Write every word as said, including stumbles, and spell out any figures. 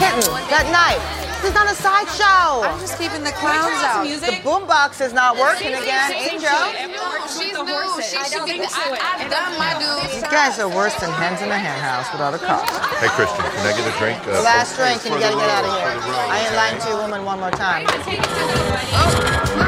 kitten, that knife. This is not a sideshow. I'm just keeping the clowns out. The boombox is not working again, Angel. She's new. She should get the, I, I've done my dude. You guys are worse than hens in a hen house without a car. Hey, Christian, can I get a drink? Uh, Last drink, and you gotta get out of here. I ain't lying to you, woman, one more time. Oh.